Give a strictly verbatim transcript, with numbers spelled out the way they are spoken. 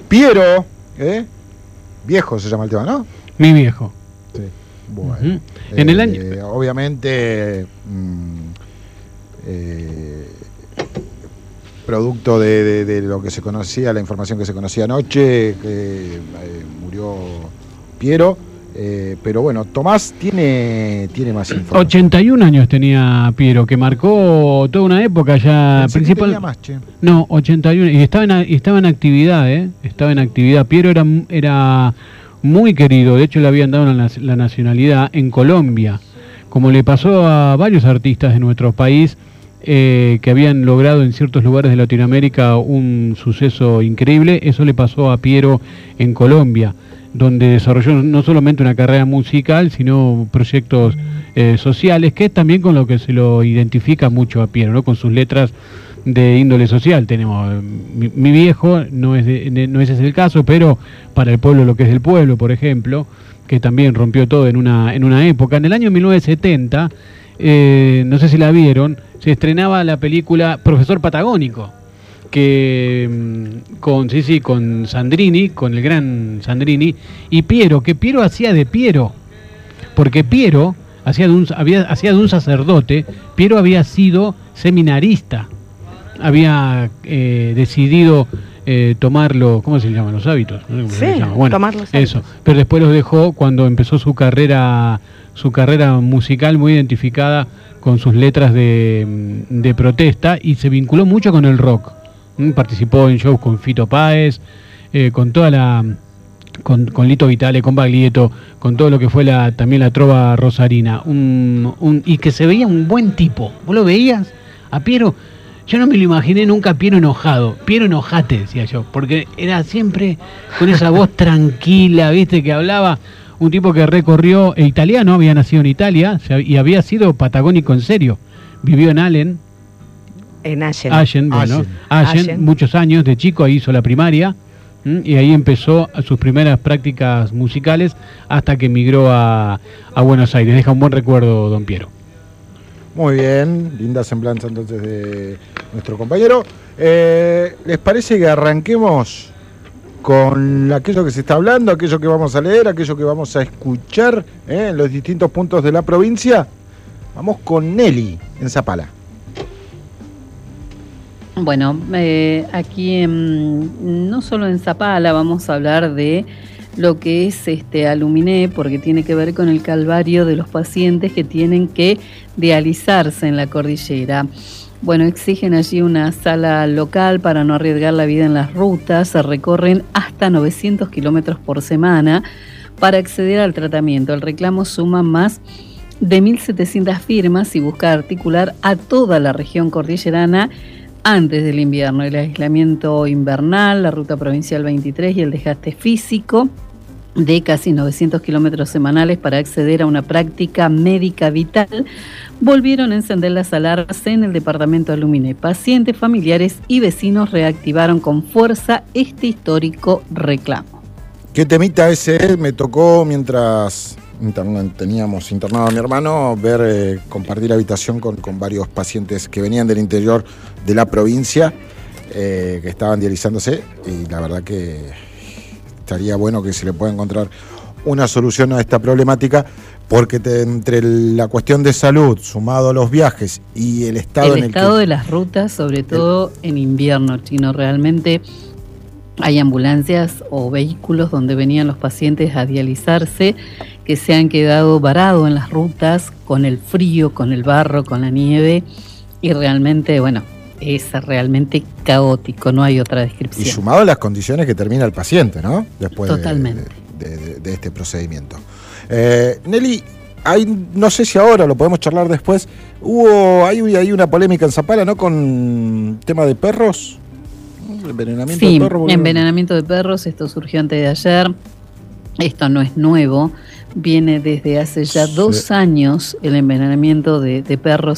Piero, ¿eh? Viejo se llama el tema, ¿no? Mi viejo. Sí. Bueno. Uh-huh. eh, En el año... eh, obviamente, mmm, eh, producto de, de, de lo que se conocía, la información que se conocía anoche, que eh, murió Piero. Eh, pero bueno, Tomás tiene, tiene más información. ochenta y un años tenía Piero, que marcó toda una época ya. Pensé principal... que tenía más, che. No, ochenta y uno. Y estaba en, y estaba en actividad, ¿eh? Estaba en actividad. Piero era, era muy querido. De hecho, le habían dado la, la nacionalidad en Colombia. Como le pasó a varios artistas de nuestro país, eh, que habían logrado en ciertos lugares de Latinoamérica un suceso increíble. Eso le pasó a Piero en Colombia, donde desarrolló no solamente una carrera musical, sino proyectos eh, sociales, que es también con lo que se lo identifica mucho a Piero, ¿no? Con sus letras de índole social. Tenemos mi, mi viejo, no es de, no ese es el caso, pero para el pueblo lo que es del pueblo, por ejemplo, que también rompió todo en una en una época. En el año mil novecientos setenta, eh, no sé si la vieron, se estrenaba la película Profesor Patagónico, que con sí sí con Sandrini, con el gran Sandrini, y Piero, que Piero hacía de Piero, porque Piero hacía de un había hacía de un sacerdote. Piero había sido seminarista, había eh, decidido eh, tomarlo, ¿cómo se llaman los hábitos? No sé cómo Sí, se llama. Bueno, tomar los hábitos. eso, pero después los dejó cuando empezó su carrera su carrera musical, muy identificada con sus letras de, de protesta, y se vinculó mucho con el rock. Participó en shows con Fito Páez, eh, con toda la con, con Lito Vitale, con Baglietto, con todo lo que fue la también la trova rosarina, un, un, y que se veía un buen tipo. ¿Vos lo veías a Piero? Yo no me lo imaginé nunca a Piero enojado. Piero enojate, decía yo, porque era siempre con esa voz tranquila, viste, que hablaba. Un tipo que recorrió, e italiano, había nacido en Italia y había sido patagónico en serio. Vivió en Allen. En Allen. Allen, bueno, Allen. Allen, Allen. muchos años, de chico ahí hizo la primaria, ¿m? Y ahí empezó sus primeras prácticas musicales hasta que emigró a, a Buenos Aires. Deja un buen recuerdo, don Piero. Muy bien, linda semblanza entonces de nuestro compañero. Eh, ¿Les parece que arranquemos con aquello que se está hablando, aquello que vamos a leer, aquello que vamos a escuchar eh, en los distintos puntos de la provincia? Vamos con Nelly en Zapala. Bueno, eh, aquí en, no solo en Zapala vamos a hablar de lo que es este Aluminé, porque tiene que ver con el calvario de los pacientes que tienen que dializarse en la cordillera. Bueno, exigen allí una sala local para no arriesgar la vida en las rutas. Se recorren hasta novecientos kilómetros por semana para acceder al tratamiento. El reclamo suma más de mil setecientas firmas y busca articular a toda la región cordillerana antes del invierno. El aislamiento invernal, la ruta provincial veintitrés y el desgaste físico de casi novecientos kilómetros semanales para acceder a una práctica médica vital volvieron a encender las alarmas en el departamento de Aluminé. Pacientes, familiares y vecinos reactivaron con fuerza este histórico reclamo. ¿Qué temita ese? Me tocó mientras interna, teníamos internado a mi hermano ver eh, compartir habitación con, con varios pacientes que venían del interior de la provincia, eh, que estaban dializándose, y la verdad que estaría bueno que se le pueda encontrar una solución a esta problemática, porque te, entre la cuestión de salud sumado a los viajes y el estado el en el estado que... de las rutas, sobre todo el... en invierno, Chino, realmente hay ambulancias o vehículos donde venían los pacientes a dializarse que se han quedado varados en las rutas con el frío, con el barro, con la nieve, y realmente, bueno, es realmente caótico, no hay otra descripción. Y sumado a las condiciones que termina el paciente, ¿no? Después Totalmente. De, de, de, de este procedimiento. Eh, Nelly, hay, no sé si ahora lo podemos charlar después, hubo hay, hay una polémica en Zapala, ¿no? Con tema de perros, envenenamiento sí, de perros. Sí, envenenamiento de perros, esto surgió antes de ayer, esto no es nuevo, viene desde hace ya dos sí. años el envenenamiento de, de perros